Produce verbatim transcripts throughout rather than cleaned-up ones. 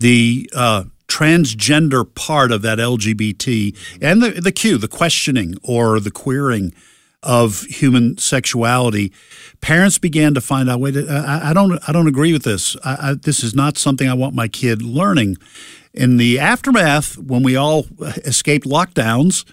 the uh, transgender part of that L G B T and the, the Q, the questioning or the queering of human sexuality, parents began to find out, wait, I, I don't I don't agree with this. I, I, this is not something I want my kid learning. In the aftermath, when we all escaped lockdowns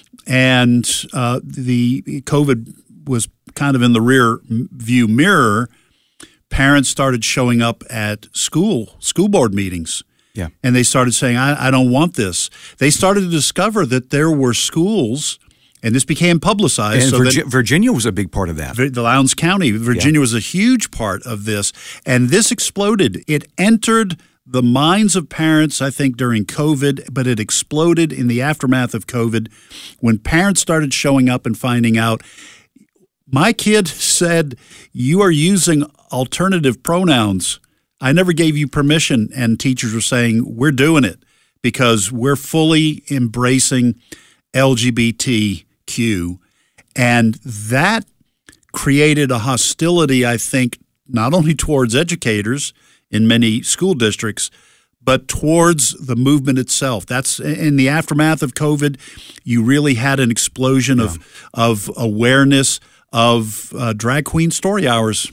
and uh, the COVID was kind of in the rear view mirror, parents started showing up at school, school board meetings. Yeah. And they started saying, I, I don't want this. They started to discover that there were schools, and this became publicized. And so Virgi- that Virginia was a big part of that. The Lowndes County, Virginia yeah. was a huge part of this. And this exploded. It entered the minds of parents, I think, during COVID, but it exploded in the aftermath of COVID when parents started showing up and finding out, my kid said, you are using alternative pronouns. I never gave you permission. And teachers were saying, we're doing it because we're fully embracing L G B T Q. And that created a hostility, I think, not only towards educators in many school districts, but towards the movement itself. That's in the aftermath of COVID, you really had an explosion yeah. of, of awareness of uh, drag queen story hours.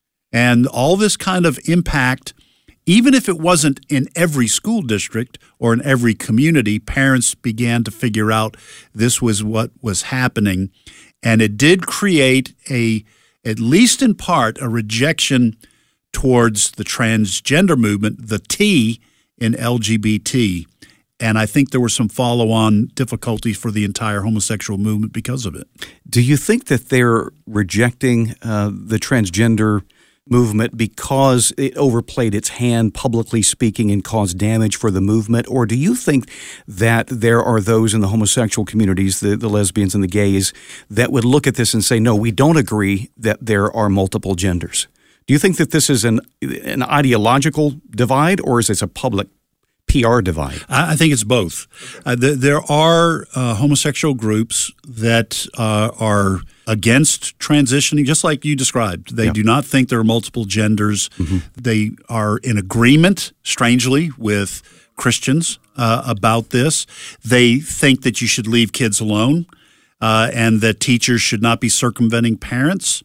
And all this kind of impact, even if it wasn't in every school district or in every community, parents began to figure out this was what was happening. And it did create a, at least in part, a rejection towards the transgender movement, the T in L G B T. And I think there were some follow-on difficulties for the entire homosexual movement because of it. Do you think that they're rejecting uh, the transgender movement because it overplayed its hand, publicly speaking, and caused damage for the movement? Or do you think that there are those in the homosexual communities, the, the lesbians and the gays, that would look at this and say, no, we don't agree that there are multiple genders? Do you think that this is an an ideological divide, or is this a public P R divide? I think it's both. Uh, th- there are uh, homosexual groups that uh, are against transitioning, just like you described. They yeah. do not think there are multiple genders. Mm-hmm. They are in agreement, strangely, with Christians uh, about this. They think that you should leave kids alone uh, and that teachers should not be circumventing parents.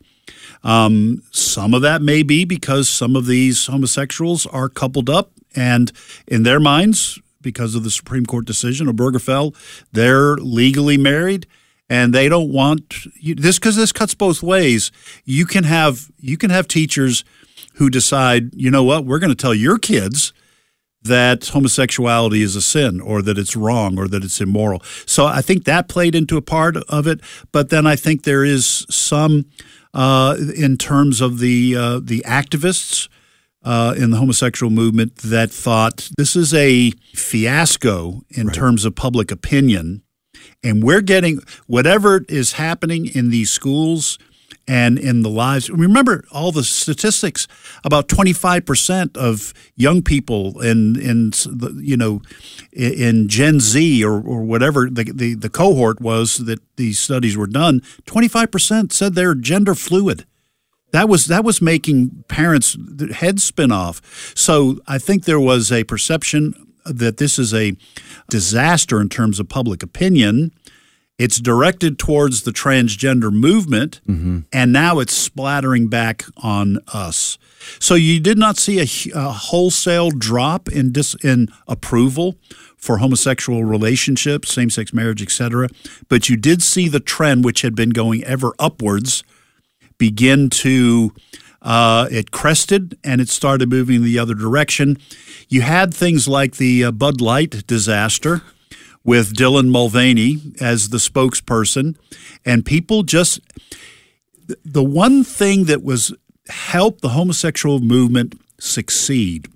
Um, some of that may be because some of these homosexuals are coupled up, and in their minds, because of the Supreme Court decision of Obergefell, they're legally married, and they don't want you, this because this cuts both ways. You can have you can have teachers who decide, you know what, we're going to tell your kids that homosexuality is a sin or that it's wrong or that it's immoral. So I think that played into a part of it, but then I think there is some uh, in terms of the uh, the activists uh, in the homosexual movement that thought this is a fiasco in right. terms of public opinion, and we're getting whatever is happening in these schools and in the lives. Remember all the statistics about twenty-five percent of young people in, in you know, in Gen Z or, or whatever the, the, the cohort was that these studies were done, twenty-five percent said they're gender fluid. That was that was making parents' heads spin off. So I think there was a perception that this is a disaster in terms of public opinion. It's directed towards the transgender movement, mm-hmm. and now it's splattering back on us. So you did not see a, a wholesale drop in dis, in approval for homosexual relationships, same-sex marriage, et cetera, but you did see the trend, which had been going ever upwards, begin to uh, it crested and it started moving the other direction. You had things like the uh, Bud Light disaster with Dylan Mulvaney as the spokesperson, and people just the one thing that was helped the homosexual movement succeed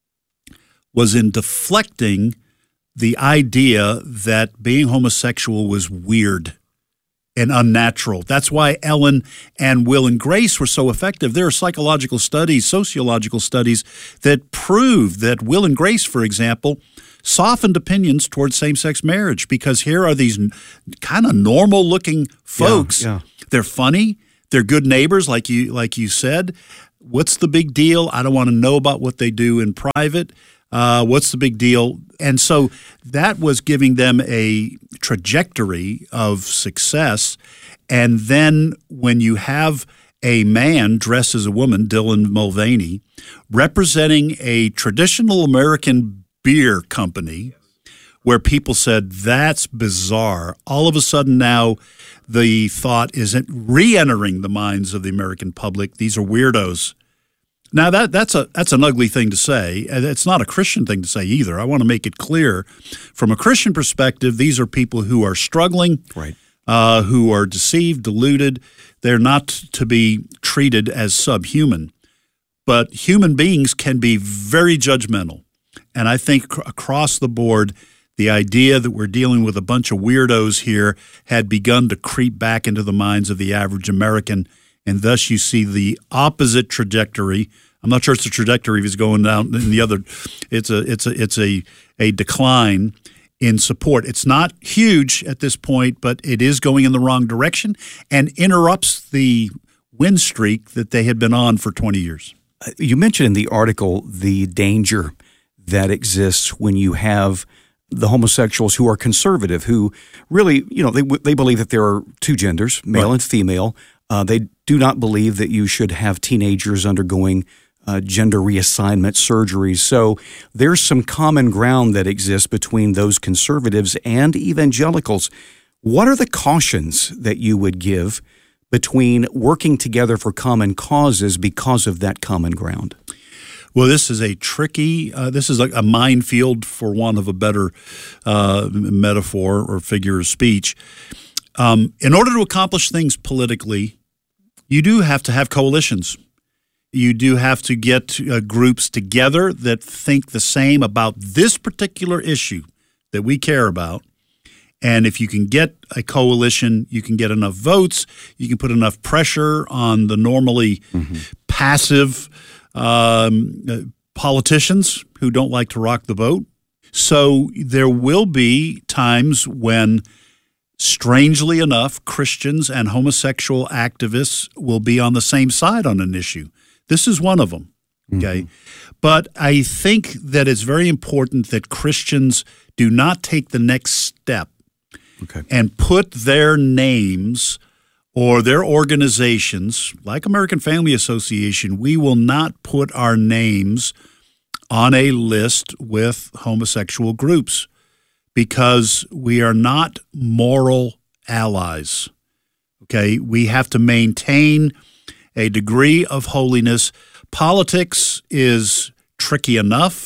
was in deflecting the idea that being homosexual was weird and unnatural. That's why Ellen and Will and Grace were so effective. There are psychological studies, sociological studies that prove that Will and Grace, for example, softened opinions towards same-sex marriage because here are these kind of normal-looking folks. Yeah, yeah. They're funny. They're good neighbors, like you like you said. What's the big deal? I don't want to know about what they do in private. Uh, what's the big deal? And so that was giving them a trajectory of success. And then when you have a man dressed as a woman, Dylan Mulvaney, representing a traditional American beer company where people said, that's bizarre. All of a sudden now the thought isn't re-entering the minds of the American public. These are weirdos. Now, that that's a that's an ugly thing to say. And it's not a Christian thing to say either. I want to make it clear. From a Christian perspective, these are people who are struggling, right. uh, who are deceived, deluded. They're not to be treated as subhuman. But human beings can be very judgmental. And I think cr- across the board, the idea that we're dealing with a bunch of weirdos here had begun to creep back into the minds of the average American, and thus you see the opposite trajectory. I'm not sure it's a trajectory if it's going down in the other. It's a it's a it's a a decline in support. It's not huge at this point, but it is going in the wrong direction and interrupts the win streak that they had been on for twenty years. You mentioned in the article the danger that exists when you have the homosexuals who are conservative, who really, you know, they they believe that there are two genders, male right. and female. Uh, they do not believe that you should have teenagers undergoing uh, gender reassignment surgeries. So there's some common ground that exists between those conservatives and evangelicals. What are the cautions that you would give between working together for common causes because of that common ground? Well, this is a tricky, uh, this is like a minefield, for want of a better uh, metaphor or figure of speech. Um, in order to accomplish things politically, you do have to have coalitions. You do have to get uh, groups together that think the same about this particular issue that we care about. And if you can get a coalition, you can get enough votes, you can put enough pressure on the normally mm-hmm. passive um, uh, politicians who don't like to rock the boat. So there will be times when, strangely enough, Christians and homosexual activists will be on the same side on an issue. This is one of them, okay? Mm-hmm. But I think that it's very important that Christians do not take the next step okay. and put their names or their organizations, like American Family Association. We will not put our names on a list with homosexual groups because we are not moral allies, okay? We have to maintain a degree of holiness. Politics is tricky enough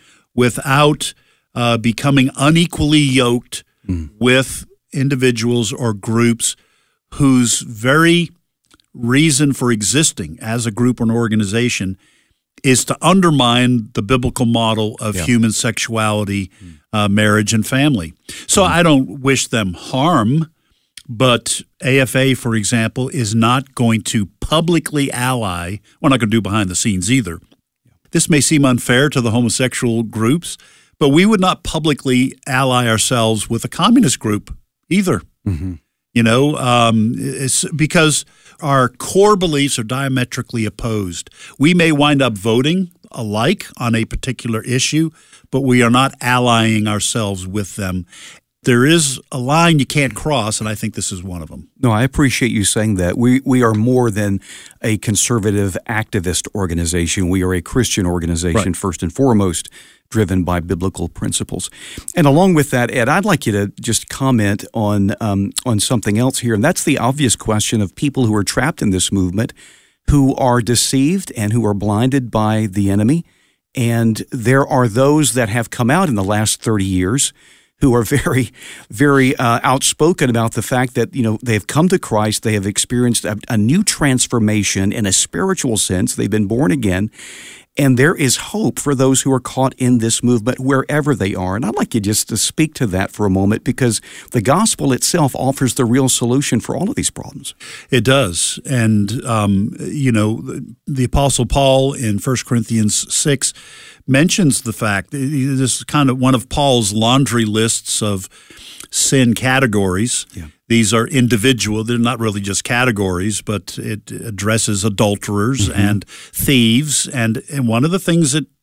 without uh, becoming unequally yoked mm. with individuals or groups whose very reason for existing as a group or an organization is to undermine the biblical model of yeah. human sexuality, mm. uh, marriage, and family. So mm. I don't wish them harm, but A F A, for example, is not going to publicly ally. We're not going to do behind the scenes either. Yeah. This may seem unfair to the homosexual groups, but we would not publicly ally ourselves with a communist group either. Mm-hmm. You know, um, it's because our core beliefs are diametrically opposed. We may wind up voting alike on a particular issue, but we are not allying ourselves with them. There is a line you can't cross, and I think this is one of them. No, I appreciate you saying that. We we are more than a conservative activist organization. We are a Christian organization, right. first and foremost, driven by biblical principles. And along with that, Ed, I'd like you to just comment on um, on something else here, and that's the obvious question of people who are trapped in this movement, who are deceived and who are blinded by the enemy. And there are those that have come out in the last thirty years who are very, very uh, outspoken about the fact that, you know, they've come to Christ, they have experienced a, a new transformation in a spiritual sense, they've been born again, and there is hope for those who are caught in this movement wherever they are. And I'd like you just to speak to that for a moment, because the gospel itself offers the real solution for all of these problems. It does. And, um, you know, the Apostle Paul in First Corinthians six mentions the fact, this is kind of one of Paul's laundry lists of sin categories. Yeah. These are individual. They're not really just categories, but it addresses adulterers mm-hmm. and thieves. And, and one of the things that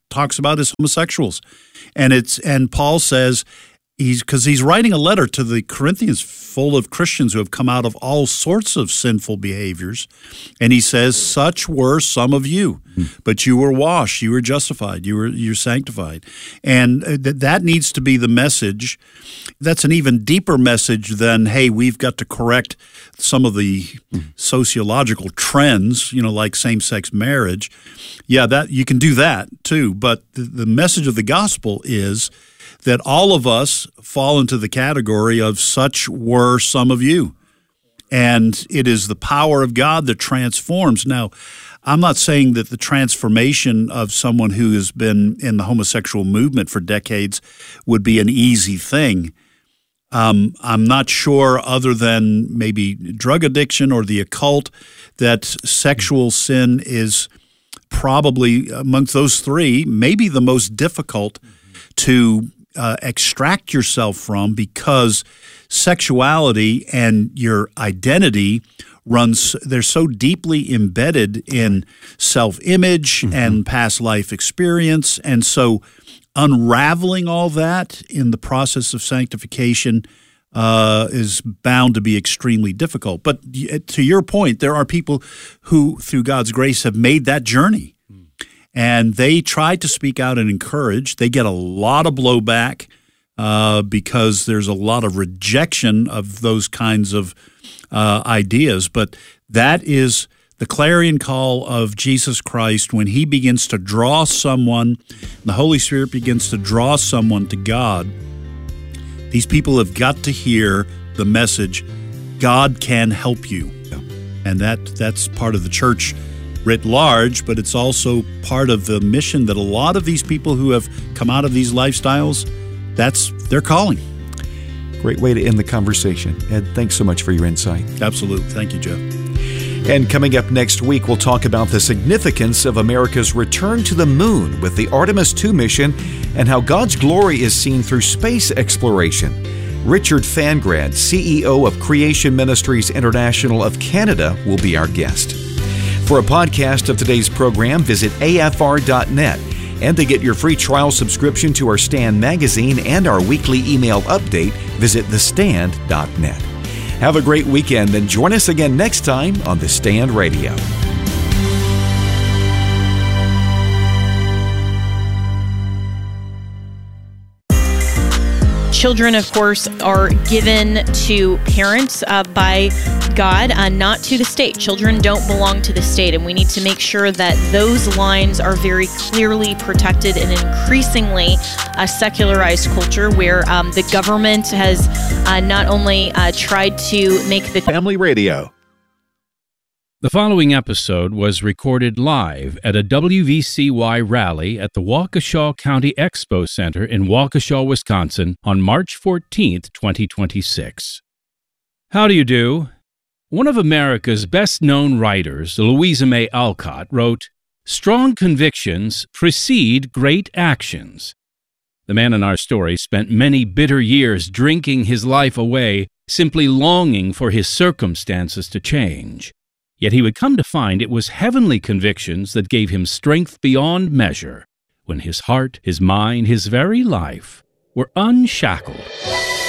talks about is homosexuals. And it's and Paul says, he's because he's writing a letter to the Corinthians full of Christians who have come out of all sorts of sinful behaviors. And he says, such were some of you, but you were washed, you were justified, you were you're sanctified. And th- that needs to be the message. That's an even deeper message than, hey, we've got to correct some of the mm. sociological trends, you know, like same-sex marriage. Yeah, that you can do that too. But the, the message of the gospel is that all of us fall into the category of such were some of you. And it is the power of God that transforms. Now, I'm not saying that the transformation of someone who has been in the homosexual movement for decades would be an easy thing. Um, I'm not sure, other than maybe drug addiction or the occult, that sexual sin is probably amongst those three, maybe the most difficult to uh, extract yourself from, because sexuality and your identity runs, they're so deeply embedded in self-image mm-hmm. and past life experience. And so unraveling all that in the process of sanctification uh, is bound to be extremely difficult. But to your point, there are people who, through God's grace, have made that journey. Mm. And they try to speak out and encourage. They get a lot of blowback uh, because there's a lot of rejection of those kinds of uh, ideas. But that is the clarion call of Jesus Christ when he begins to draw someone, the Holy Spirit begins to draw someone to God. These people have got to hear the message, God can help you. Yeah. And that that's part of the church writ large, but it's also part of the mission that a lot of these people who have come out of these lifestyles, that's their calling. Great way to end the conversation. Ed, thanks so much for your insight. Absolutely. Thank you, Jeff. And coming up next week, we'll talk about the significance of America's return to the moon with the Artemis two mission and how God's glory is seen through space exploration. Richard Fangrad, C E O of Creation Ministries International of Canada, will be our guest. For a podcast of today's program, visit A F R dot net. And to get your free trial subscription to our Stand magazine and our weekly email update, visit the stand dot net. Have a great weekend and join us again next time on The Stand Radio. Children, of course, are given to parents uh, by God, uh, not to the state. Children don't belong to the state, and we need to make sure that those lines are very clearly protected in an increasingly uh, secularized culture where um, the government has uh, not only uh, tried to make the Family Radio. The following episode was recorded live at a W V C Y rally at the Waukesha County Expo Center in Waukesha, Wisconsin on March fourteenth, twenty twenty-six. How do you do? One of America's best-known writers, Louisa May Alcott, wrote, "Strong convictions precede great actions." The man in our story spent many bitter years drinking his life away, simply longing for his circumstances to change. Yet he would come to find it was heavenly convictions that gave him strength beyond measure when his heart, his mind, his very life were unshackled.